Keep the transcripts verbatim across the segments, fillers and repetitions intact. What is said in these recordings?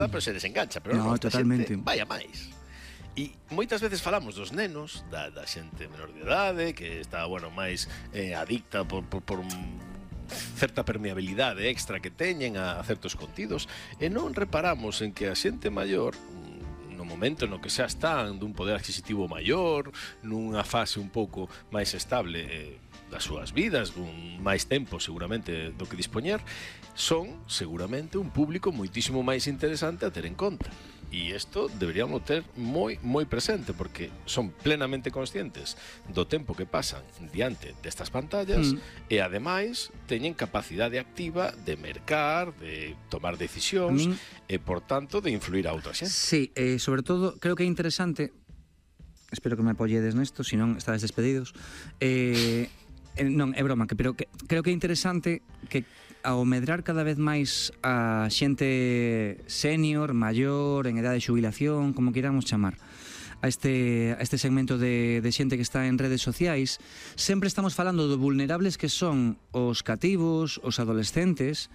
pero se desengancha, pero no, non, totalmente. Xente, vai a máis. E moitas veces falamos dos nenos, da, da xente menor de idade, que está, bueno, máis eh, adicta por, por, por certa permeabilidade extra que teñen a certos contidos, e non reparamos en que a xente maior, no momento no que xa están dun poder adquisitivo maior, nunha fase un pouco máis estable eh, das súas vidas, dun máis tempo seguramente do que dispoñer, son seguramente un público moitísimo máis interesante a ter en conta. E isto deberíamos ter moi, moi presente, porque son plenamente conscientes do tempo que pasan diante destas pantallas mm. e, ademais, teñen capacidade activa de mercar, de tomar decisións min... e, por tanto, de influir a outra xente. Sí, eh, sobre todo, creo que é interesante, espero que me apoyedes nesto, se non estades despedidos, eh, eh, non, é broma, que, pero que, creo que é interesante que ao medrar cada vez máis a xente senior, maior, en edade de xubilación, como queiramos chamar, a este, a este segmento de, de xente que está en redes sociais, sempre estamos falando do vulnerables que son os cativos, os adolescentes,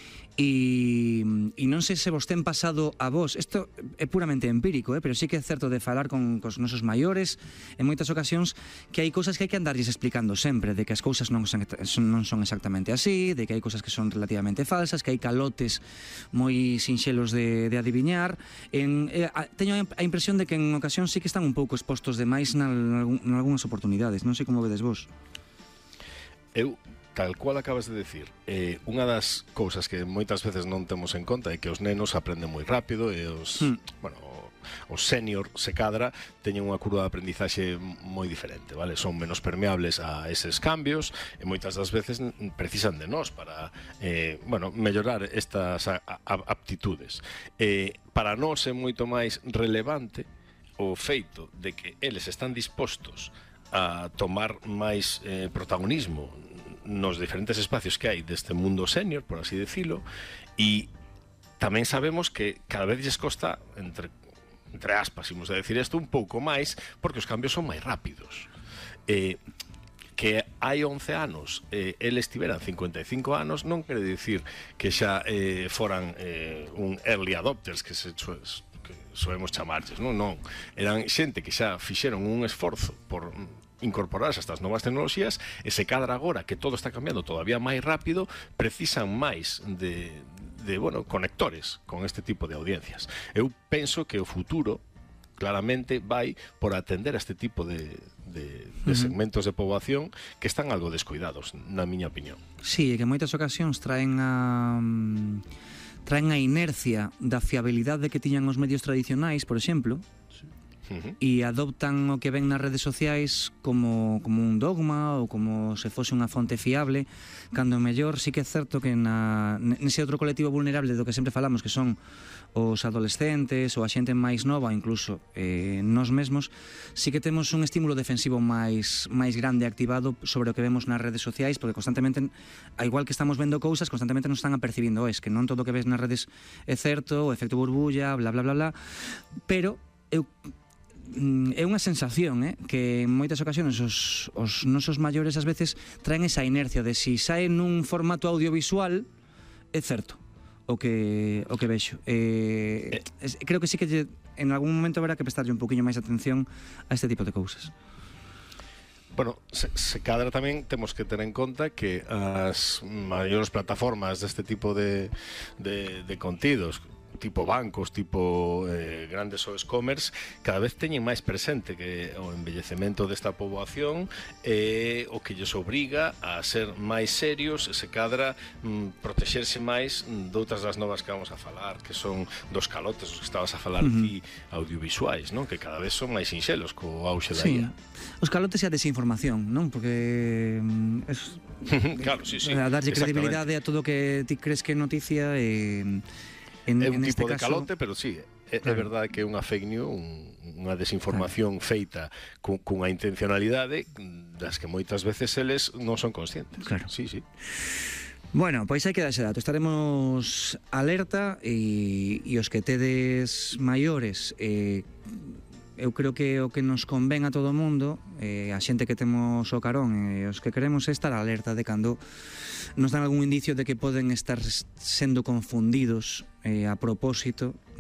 e, e non sei se vos ten pasado a vos, isto é puramente empírico, eh, pero sí que é certo de falar con cos nosos maiores en moitas ocasións que hai cousas que hai que andarlles explicando sempre, de que as cousas non son, non son exactamente así, de que hai cousas que son relativamente falsas, que hai calotes moi sinxelos de, de adiviñar. En, eh, teño a impresión de que en ocasións sí que están un pouco expostos demais nalgúnas oportunidades, non sei como vedes vos. Eu tal cual acabas de decir, eh, unha das cousas que moitas veces non temos en conta é que os nenos aprenden moi rápido e os, mm. bueno, os senior se cadra teñen unha curva de aprendizaxe moi diferente, vale? Son menos permeables a eses cambios e moitas das veces precisan de nós para, eh, bueno, mellorar estas a, a, aptitudes. Eh, para nós é moito máis relevante o feito de que eles están dispostos a tomar máis eh, protagonismo nos diferentes espacios que hai deste mundo senior, por así decirlo, e tamén sabemos que cada vez lles costa, entre, entre aspas, imos a decir isto, un pouco máis, porque os cambios son máis rápidos. Eh, que hai once anos eh, eles tiveran cincuenta e cinco anos non quere dicir que xa eh, foran eh, un early adopters, que se que solemos chamarlles, non? Non, eran xente que xa fixeron un esforzo por incorporarse a estas novas tecnoloxías e se cadra agora que todo está cambiando todavía máis rápido, precisan máis de, de bueno, conectores con este tipo de audiencias. Eu penso que o futuro claramente vai por atender a este tipo de, de, de segmentos de poboación que están algo descuidados, na miña opinión. Sí, e que en moitas ocasións traen a... traen a inercia da fiabilidade que tiñan os medios tradicionais, por exemplo, Uh-huh. e adoptan o que ven nas redes sociais como, como un dogma ou como se fose unha fonte fiable, cando mellor sí que é certo que na, nese outro colectivo vulnerable do que sempre falamos, que son os adolescentes ou a xente máis nova, incluso eh, nós mesmos, sí que temos un estímulo defensivo máis, máis grande activado sobre o que vemos nas redes sociais, porque constantemente, a igual que estamos vendo cousas, constantemente nos están apercibindo, es que non todo o que ves nas redes é certo, o efecto burbulla, bla bla bla bla, pero eu é unha sensación, eh, que en moitas ocasións os, os nosos maiores ás veces traen esa inercia de si sae nun formato audiovisual é certo o que o que vexo. Eh, eh. Creo que sí que en algún momento haberá que prestarlle un poquinho máis atención a este tipo de cousas. Bueno, se, se cadra tamén temos que ter en conta que as maiores plataformas deste tipo de, de, de contidos, tipo bancos, tipo eh, grandes o e-commerce, cada vez teñen máis presente que o envellecemento desta poboación é eh, o que lles obriga a ser máis serios e se cadra mm, protexerse máis doutras das novas que vamos a falar, que son dos calotes, os que estabas a falar uh-huh. ti, audiovisuais, non? Que cada vez son máis sinxelos co auxe da sí. I A. Os calotes e a desinformación, non? Porque es, claro, sí, sí. A darlle credibilidade a todo o que ti crees que é noticia e En, é un en tipo este de caso, calote, pero sí, é, claro. é verdade que é unha fake news, un, unha desinformación claro. feita con, cunha intencionalidade das que moitas veces eles non son conscientes. Claro. Sí, sí. Bueno, pois hai que dar ese dato. Estaremos alerta e, e os que tedes maiores, eh, eu creo que o que nos convén a todo o mundo, eh, a xente que temos o carón e os que queremos é estar alerta de cando nos dan algún indicio de que poden estar sendo confundidos eh, a propósito